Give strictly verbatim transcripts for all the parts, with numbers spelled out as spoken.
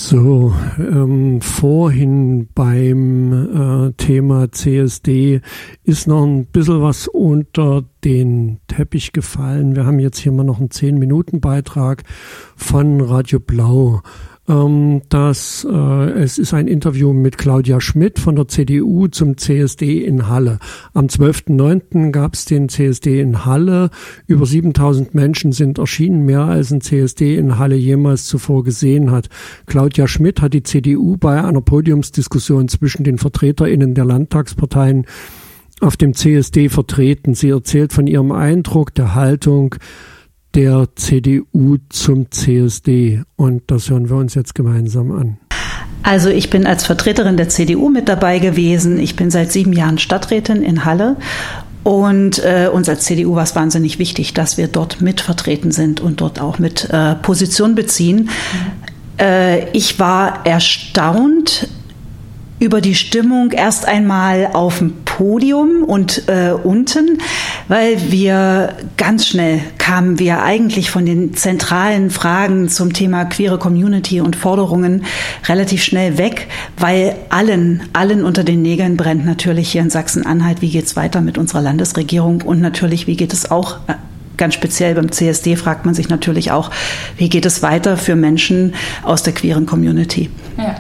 So, ähm, vorhin beim äh, Thema C S D ist noch ein bisschen was unter den Teppich gefallen. Wir haben jetzt hier mal noch einen zehn Minuten Beitrag von Radio Blau. Ähm, das, äh, es ist ein Interview mit Claudia Schmidt von der C D U zum C S D in Halle. Am zwölften neunten gab es den C S D in Halle. Über siebentausend Menschen sind erschienen, mehr als ein C S D in Halle jemals zuvor gesehen hat. Claudia Schmidt hat die C D U bei einer Podiumsdiskussion zwischen den VertreterInnen der Landtagsparteien auf dem C S D vertreten. Sie erzählt von ihrem Eindruck, der Haltung der C D U zum C S D. Und das hören wir uns jetzt gemeinsam an. Also ich bin als Vertreterin der C D U mit dabei gewesen. Ich bin seit sieben Jahren Stadträtin in Halle. Und äh, uns als C D U war es wahnsinnig wichtig, dass wir dort mit vertreten sind und dort auch mit äh, Position beziehen. Mhm. Äh, ich war erstaunt über die Stimmung erst einmal auf dem Podium und äh, unten, weil wir ganz schnell kamen wir eigentlich von den zentralen Fragen zum Thema queere Community und Forderungen relativ schnell weg, weil allen, allen unter den Nägeln brennt natürlich hier in Sachsen-Anhalt, wie geht's weiter mit unserer Landesregierung und natürlich, wie geht es auch äh, ganz speziell beim C S D fragt man sich natürlich auch, wie geht es weiter für Menschen aus der queeren Community. Ja.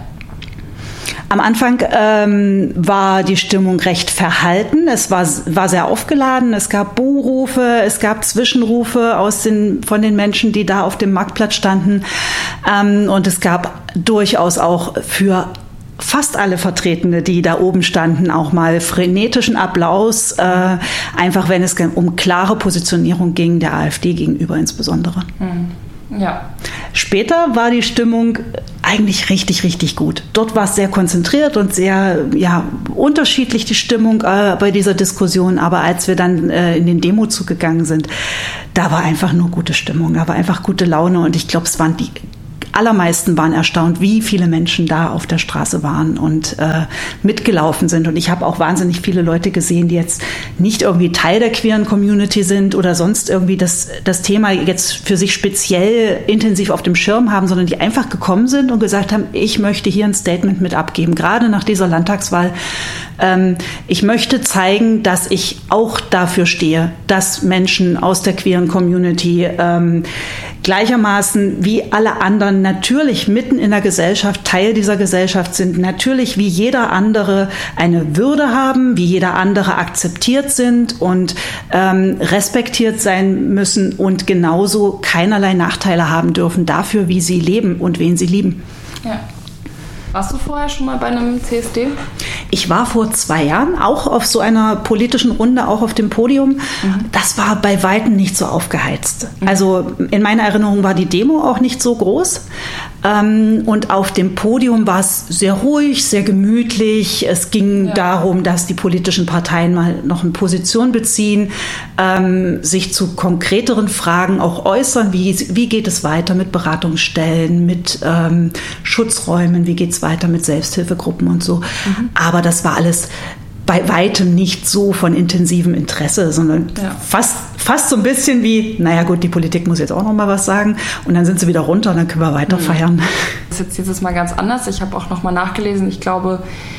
Am Anfang ähm, war die Stimmung recht verhalten. Es war, war sehr aufgeladen. Es gab Buhrufe, es gab Zwischenrufe aus den, von den Menschen, die da auf dem Marktplatz standen. Ähm, und es gab durchaus auch für fast alle Vertretene, die da oben standen, auch mal frenetischen Applaus, äh, einfach wenn es um klare Positionierung ging, der AfD gegenüber insbesondere. Mhm. Ja. Später war die Stimmung eigentlich richtig, richtig gut. Dort war es sehr konzentriert und sehr ja, unterschiedlich die Stimmung äh, bei dieser Diskussion. Aber als wir dann äh, in den Demozug gegangen sind, da war einfach nur gute Stimmung, da war einfach gute Laune. Und ich glaube, es waren die allermeisten waren erstaunt, wie viele Menschen da auf der Straße waren und äh, mitgelaufen sind. Und ich habe auch wahnsinnig viele Leute gesehen, die jetzt nicht irgendwie Teil der queeren Community sind oder sonst irgendwie das, das Thema jetzt für sich speziell intensiv auf dem Schirm haben, sondern die einfach gekommen sind und gesagt haben, ich möchte hier ein Statement mit abgeben, gerade nach dieser Landtagswahl. Ähm, ich möchte zeigen, dass ich auch dafür stehe, dass Menschen aus der queeren Community ähm, gleichermaßen wie alle anderen natürlich mitten in der Gesellschaft, Teil dieser Gesellschaft sind, natürlich wie jeder andere eine Würde haben, wie jeder andere akzeptiert sind und ähm, respektiert sein müssen und genauso keinerlei Nachteile haben dürfen dafür, wie sie leben und wen sie lieben. Ja. Warst du vorher schon mal bei einem C S D? Ich war vor zwei Jahren auch auf so einer politischen Runde, auch auf dem Podium. Mhm. Das war bei Weitem nicht so aufgeheizt. Mhm. Also in meiner Erinnerung war die Demo auch nicht so groß. Und auf dem Podium war es sehr ruhig, sehr gemütlich. Es ging ja. darum, dass die politischen Parteien mal noch eine Position beziehen, sich zu konkreteren Fragen auch äußern. Wie, wie geht es weiter mit Beratungsstellen, mit ähm, Schutzräumen? Wie geht es weiter mit Selbsthilfegruppen und so? Mhm. Aber das war alles bei weitem nicht so von intensivem Interesse, sondern ja. fast, fast so ein bisschen wie, naja gut, die Politik muss jetzt auch noch mal was sagen und dann sind sie wieder runter und dann können wir weiter mhm. feiern. Das ist jetzt dieses Mal ganz anders. Ich habe auch noch mal nachgelesen. Ich glaube,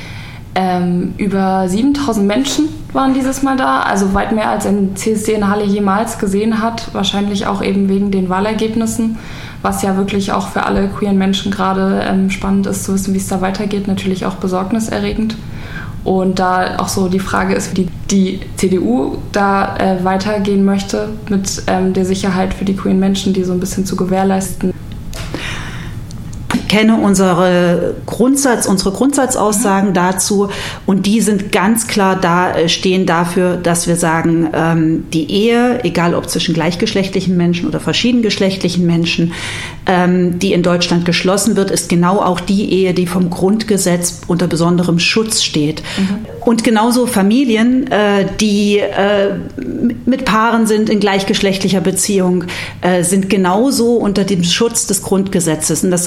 ähm, über siebentausend Menschen waren dieses Mal da. Also weit mehr als ein C S D in Halle jemals gesehen hat. Wahrscheinlich auch eben wegen den Wahlergebnissen. Was ja wirklich auch für alle queeren Menschen gerade ähm, spannend ist, zu wissen, wie es da weitergeht. Natürlich auch besorgniserregend. Und da auch so die Frage ist, wie die C D U da äh, weitergehen möchte mit ähm, der Sicherheit für die queeren Menschen, die so ein bisschen zu gewährleisten. Ich kenne unsere Grundsatz, unsere Grundsatzaussagen mhm. dazu und die sind ganz klar da, stehen dafür, dass wir sagen, ähm, die Ehe, egal ob zwischen gleichgeschlechtlichen Menschen oder verschiedengeschlechtlichen Menschen, ähm, die in Deutschland geschlossen wird, ist genau auch die Ehe, die vom Grundgesetz unter besonderem Schutz steht. Mhm. Und genauso Familien, äh, die äh, mit Paaren sind in gleichgeschlechtlicher Beziehung, äh, sind genauso unter dem Schutz des Grundgesetzes. Und das sage ich so aus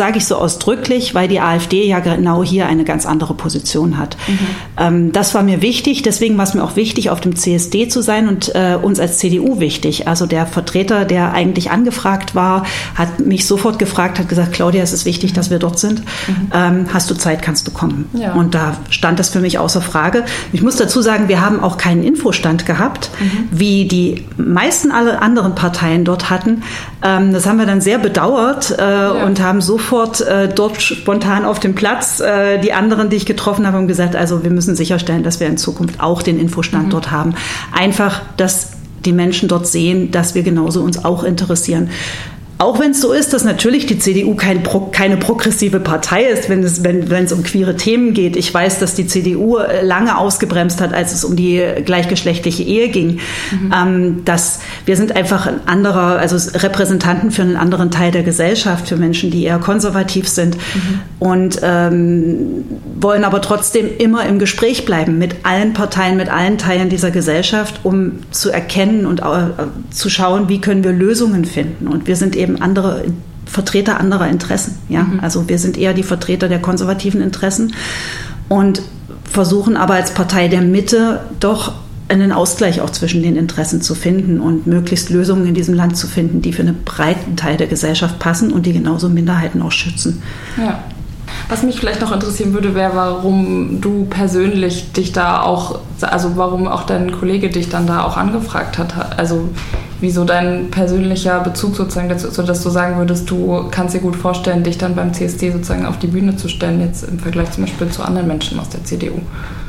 ausdrücklich, weil die AfD ja genau hier eine ganz andere Position hat. Mhm. Ähm, das war mir wichtig, deswegen war es mir auch wichtig, auf dem C S D zu sein und äh, uns als C D U wichtig. Also der Vertreter, der eigentlich angefragt war, hat mich sofort gefragt, hat gesagt, Claudia, es ist wichtig, dass wir dort sind. Mhm. Ähm, hast du Zeit, kannst du kommen. Ja. Und da stand das für mich außer Frage. Ich muss dazu sagen, wir haben auch keinen Infostand gehabt, mhm. wie die meisten alle anderen Parteien dort hatten. Ähm, das haben wir dann sehr bedauert äh, ja. und haben sofort äh, dort spontan auf dem Platz äh, die anderen, die ich getroffen habe, haben gesagt, also wir müssen sicherstellen, dass wir in Zukunft auch den Infostand mhm. dort haben. Einfach, dass die Menschen dort sehen, dass wir genauso uns auch interessieren. Auch wenn es so ist, dass natürlich die C D U kein Pro, keine progressive Partei ist, wenn es, wenn, wenn es um queere Themen geht. Ich weiß, dass die C D U lange ausgebremst hat, als es um die gleichgeschlechtliche Ehe ging. Mhm. Ähm, dass wir sind einfach ein anderer, also Repräsentanten für einen anderen Teil der Gesellschaft, für Menschen, die eher konservativ sind mhm. und ähm, wollen aber trotzdem immer im Gespräch bleiben mit allen Parteien, mit allen Teilen dieser Gesellschaft, um zu erkennen und äh, zu schauen, wie können wir Lösungen finden. Und wir sind eben andere Vertreter anderer Interessen. Ja? Mhm. Also wir sind eher die Vertreter der konservativen Interessen und versuchen aber als Partei der Mitte doch einen Ausgleich auch zwischen den Interessen zu finden und möglichst Lösungen in diesem Land zu finden, die für einen breiten Teil der Gesellschaft passen und die genauso Minderheiten auch schützen. Ja. Was mich vielleicht noch interessieren würde, wäre, warum du persönlich dich da auch, also warum auch dein Kollege dich dann da auch angefragt hat. Also wieso dein persönlicher Bezug sozusagen dazu, sodass du sagen würdest, du kannst dir gut vorstellen, dich dann beim C S D sozusagen auf die Bühne zu stellen, jetzt im Vergleich zum Beispiel zu anderen Menschen aus der C D U.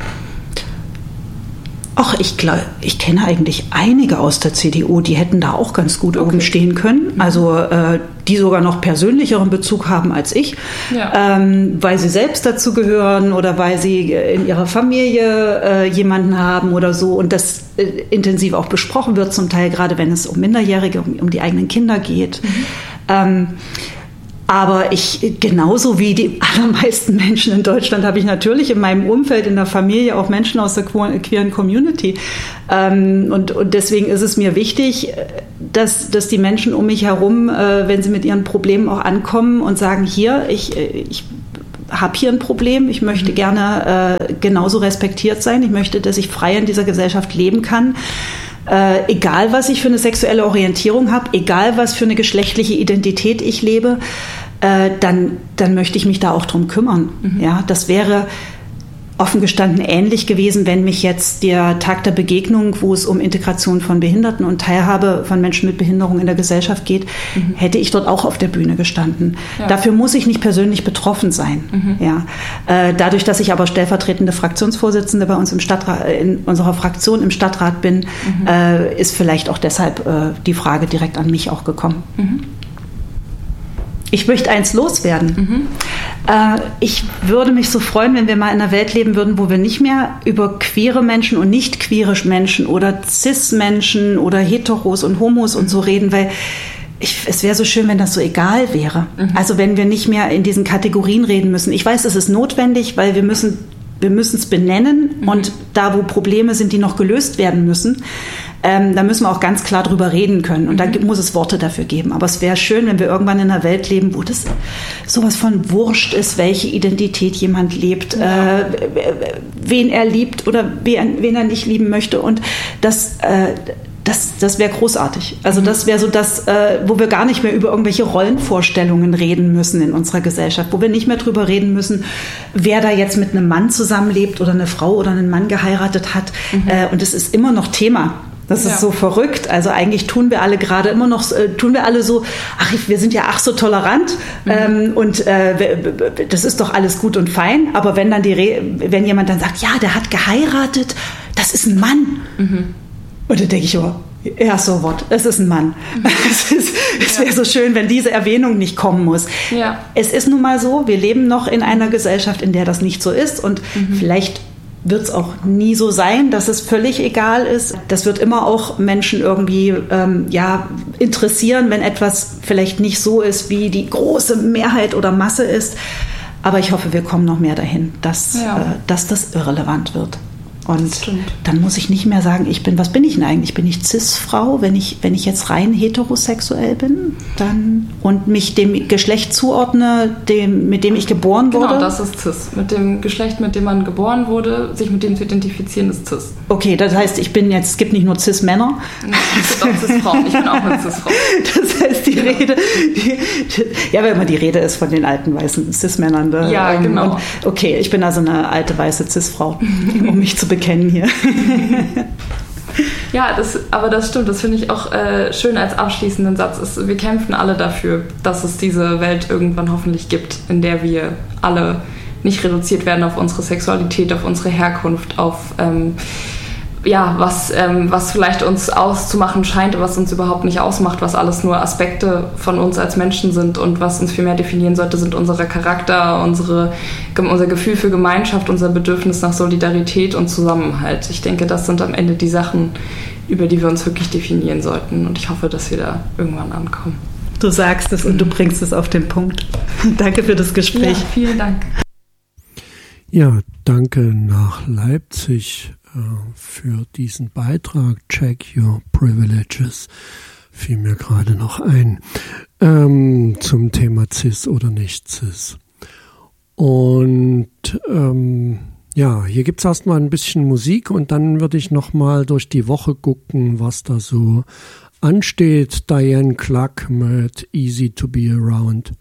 Ach, ich glaube, ich kenne eigentlich einige aus der C D U, die hätten da auch ganz gut okay. oben stehen können. Also äh, die sogar noch persönlicheren Bezug haben als ich, ja. ähm, weil sie selbst dazu gehören oder weil sie in ihrer Familie äh, jemanden haben oder so und das äh, intensiv auch besprochen wird, zum Teil gerade wenn es um Minderjährige, um, um die eigenen Kinder geht. Mhm. Ähm, Aber ich, genauso wie die allermeisten Menschen in Deutschland, habe ich natürlich in meinem Umfeld, in der Familie auch Menschen aus der queeren Community. Und, und deswegen ist es mir wichtig, dass, dass die Menschen um mich herum, wenn sie mit ihren Problemen auch ankommen und sagen, hier, ich, ich habe hier ein Problem, ich möchte gerne genauso respektiert sein, ich möchte, dass ich frei in dieser Gesellschaft leben kann. Äh, egal, was ich für eine sexuelle Orientierung habe, egal, was für eine geschlechtliche Identität ich lebe, äh, dann, dann möchte ich mich da auch drum kümmern. Mhm. Ja, das wäre offen gestanden ähnlich gewesen, wenn mich jetzt der Tag der Begegnung, wo es um Integration von Behinderten und Teilhabe von Menschen mit Behinderung in der Gesellschaft geht, mhm. hätte ich dort auch auf der Bühne gestanden. Ja. Dafür muss ich nicht persönlich betroffen sein. Mhm. Ja. Äh, dadurch, dass ich aber stellvertretende Fraktionsvorsitzende bei uns im Stadtrat, in unserer Fraktion im Stadtrat bin, mhm. äh, ist vielleicht auch deshalb äh, die Frage direkt an mich auch gekommen. Mhm. Ich möchte eins loswerden. Mhm. Äh, ich würde mich so freuen, wenn wir mal in einer Welt leben würden, wo wir nicht mehr über queere Menschen und nicht queere Menschen oder Cis-Menschen oder Heteros und Homos und so reden, weil ich, es wäre so schön, wenn das so egal wäre. Mhm. Also wenn wir nicht mehr in diesen Kategorien reden müssen. Ich weiß, es ist notwendig, weil wir müssen wir müssen es benennen mhm. und da, wo Probleme sind, die noch gelöst werden müssen, ähm, da müssen wir auch ganz klar drüber reden können. Und mhm. da muss es Worte dafür geben. Aber es wäre schön, wenn wir irgendwann in einer Welt leben, wo das sowas von wurscht ist, welche Identität jemand lebt, ja. äh, wen er liebt oder wen, wen er nicht lieben möchte. Und das äh, Das, das wäre großartig. Also das wäre so das, äh, wo wir gar nicht mehr über irgendwelche Rollenvorstellungen reden müssen in unserer Gesellschaft, wo wir nicht mehr drüber reden müssen, wer da jetzt mit einem Mann zusammenlebt oder eine Frau oder einen Mann geheiratet hat. Mhm. Äh, und es ist immer noch Thema. Das ist ja. so verrückt. Also eigentlich tun wir alle gerade immer noch, äh, tun wir alle so, ach, wir sind ja ach so tolerant mhm. ähm, und äh, das ist doch alles gut und fein. Aber wenn dann die, Re- wenn jemand dann sagt, ja, der hat geheiratet, das ist ein Mann. Mhm. Und dann denke ich, oh, ja, so what, es ist ein Mann. Mhm. Es, ist, es wäre ja. so schön, wenn diese Erwähnung nicht kommen muss. Ja. Es ist nun mal so, wir leben noch in einer Gesellschaft, in der das nicht so ist. Und mhm. vielleicht wird es auch nie so sein, dass es völlig egal ist. Das wird immer auch Menschen irgendwie ähm, ja, interessieren, wenn etwas vielleicht nicht so ist, wie die große Mehrheit oder Masse ist. Aber ich hoffe, wir kommen noch mehr dahin, dass, ja. äh, dass das irrelevant wird. Und dann muss ich nicht mehr sagen, ich bin, was bin ich denn eigentlich? Bin ich Cis-Frau? Wenn ich, wenn ich jetzt rein heterosexuell bin, dann und mich dem Geschlecht zuordne, dem, mit dem ich geboren wurde? Genau, das ist Cis. Mit dem Geschlecht, mit dem man geboren wurde, sich mit dem zu identifizieren, ist Cis. Okay, das heißt, ich bin jetzt, es gibt nicht nur Cis-Männer. Es gibt auch Cis-Frauen. Ich bin auch eine Cis-Frau. Das heißt, die genau. Rede, die, ja, wenn immer die Rede ist von den alten weißen Cis-Männern. Da, ja, ähm, genau. Und, okay, ich bin also eine alte weiße Cis-Frau, um mich zu bekennen hier. Ja, das, aber das stimmt, das finde ich auch äh, schön als abschließenden Satz. Ist, wir kämpfen alle dafür, dass es diese Welt irgendwann hoffentlich gibt, in der wir alle nicht reduziert werden auf unsere Sexualität, auf unsere Herkunft, auf ähm, ja, was, ähm, was vielleicht uns auszumachen scheint, was uns überhaupt nicht ausmacht, was alles nur Aspekte von uns als Menschen sind und was uns viel mehr definieren sollte, sind unsere Charakter, unsere, unser Gefühl für Gemeinschaft, unser Bedürfnis nach Solidarität und Zusammenhalt. Ich denke, das sind am Ende die Sachen, über die wir uns wirklich definieren sollten und ich hoffe, dass wir da irgendwann ankommen. Du sagst es und du bringst es auf den Punkt. Danke für das Gespräch. Ja, vielen Dank. Ja, danke nach Leipzig für diesen Beitrag. Check Your Privileges fiel mir gerade noch ein ähm, zum Thema Cis oder nicht Cis. Und ähm, ja, hier gibt's erstmal ein bisschen Musik und dann würde ich nochmal durch die Woche gucken, was da so ansteht. Diane Clark mit Easy to Be Around.